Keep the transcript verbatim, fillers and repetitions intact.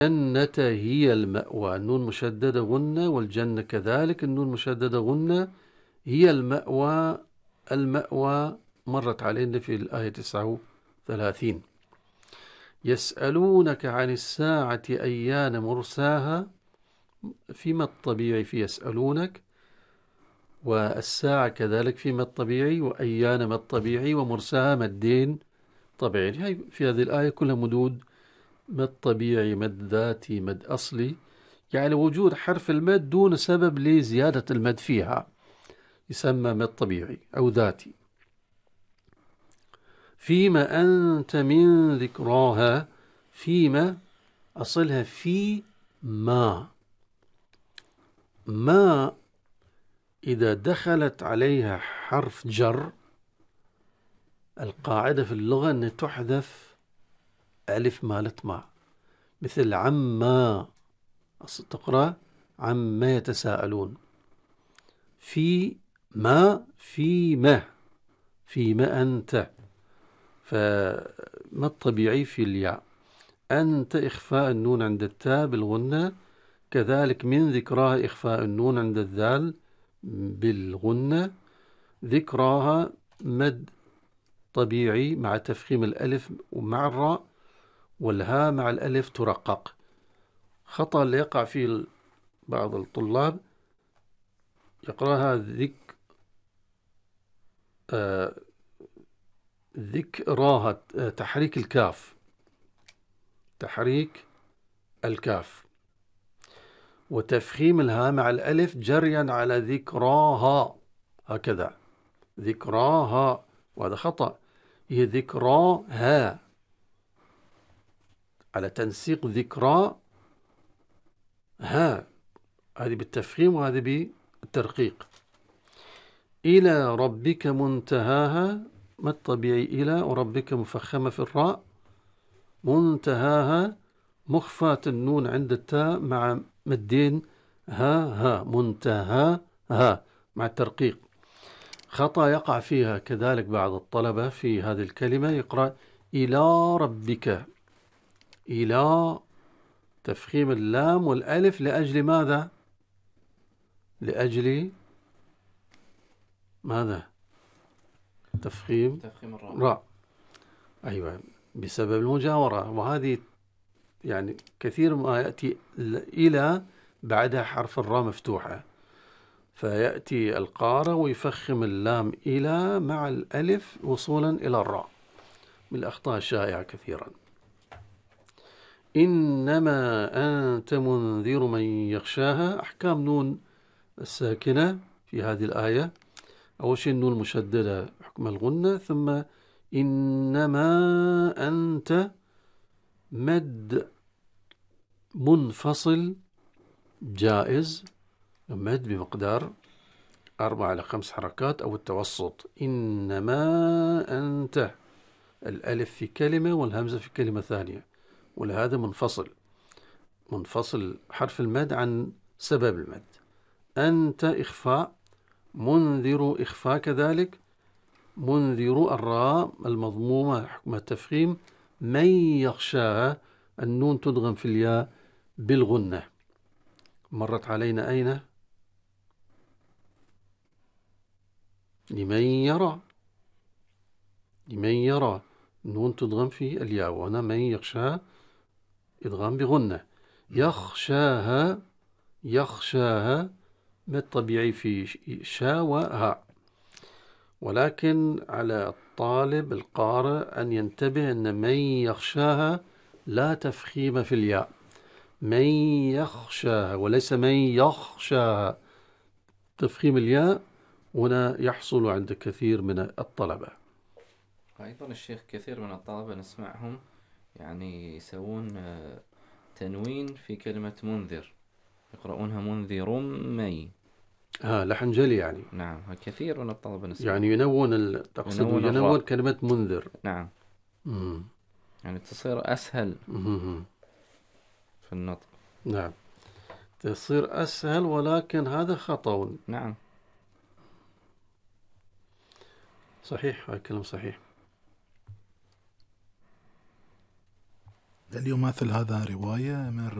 الجنة هي المأوى، النون مشددة غنة، والجنة كذلك النون مشددة غنة، هي المأوى. المأوى مرت علينا في الآية تسعة وثلاثين. يسألونك عن الساعة أيان مرساها، فيما الطبيعي في يسألونك، والساعة كذلك فيما الطبيعي، وأيان ما الطبيعي، ومرساها مدين طبيعي. هاي في هذه الآية كلها مدود، مد طبيعي، مد ذاتي، مد أصلي، يعني وجود حرف المد دون سبب لزيادة المد فيها يسمى مد طبيعي أو ذاتي. فيما أنت من ذكراها، فيما أصلها في ما. ما إذا دخلت عليها حرف جر، القاعدة في اللغة أن تحذف ألف مالت ما، مثل عما تقرأ عما يتساءلون. في ما، في ما، في ما أنت، فما الطبيعي في الياء. أنت إخفاء النون عند التاء بالغنة، كذلك من ذكراها إخفاء النون عند الذال بالغنة. ذكراها مد طبيعي مع تفخيم الألف ومع الراء، والهاء مع الألف ترقق. خطأ اللي يقع فيه بعض الطلاب يقرأها ذك آه ذكراها، تحريك الكاف، تحريك الكاف وتفخيم الهاء مع الألف جريا على ذكراها، هكذا ذكراها، وهذا خطأ. هي ذكراها على تنسيق ذكرى ها، هذه بالتفخيم وهذه بالترقيق. إلى ربك منتهاها، ما الطبيعي إلى، وربك مفخمة في الراء، منتهاها مخفاة النون عند التاء مع مدين ها ها، منتهاها مع الترقيق. خطأ يقع فيها كذلك بعض الطلبة في هذه الكلمة، يقرأ إلى ربك، إلى تفخيم اللام والألف لأجل ماذا؟ لأجل ماذا؟ تفخيم تفخيم الراء. راء، أيوة، بسبب المجاورة. وهذه يعني كثير ما يأتي إلى بعدها حرف الراء مفتوحة، فيأتي القارئ ويفخم اللام إلى مع الألف وصولا إلى الراء، من الأخطاء الشائعة كثيرا. إنما أنت منذر من يخشاها. أحكام نون الساكنة في هذه الآية: أول شيء النون المشددة حكم الغنة، ثم إنما أنت مد منفصل جائز، مد بمقدار أربع إلى خمس حركات أو التوسط. إنما أنت، الألف في كلمة والهمزة في كلمة ثانية، ولهذا منفصل، منفصل حرف المد عن سبب المد. أنت إخفاء، منذر إخفاء كذلك، منذر الراء المضمومة حكم التفخيم، من يخشاها النون تدغم في الياء بالغنة. مرت علينا أين؟ لمن يرى، لمن يرى النون تدغم في الياء، وهنا من يخشاها إدغام بغنة. يخشاها، يخشاها ما الطبيعي في شا وها، ولكن على الطالب القارئ أن ينتبه أن من يخشاها لا تفخيم في الياء، من يخشاها وليس من يخشاها. تفخيم الياء هنا يحصل عند كثير من الطلبة. أيضا الشيخ كثير من الطلبة نسمعهم يعني يسوون تنوين في كلمة منذر، يقرؤونها منذر مي. ها لحن جلي يعني. نعم، كثير من الطلبة نسمع يعني ينون، تقصد ينون ينون الراء. كلمة منذر. نعم. مم. يعني تصير أسهل مم. في النطق. نعم، تصير أسهل، ولكن هذا خطأ. نعم صحيح، هذا كلام صحيح. هل يماثل هذا رواية من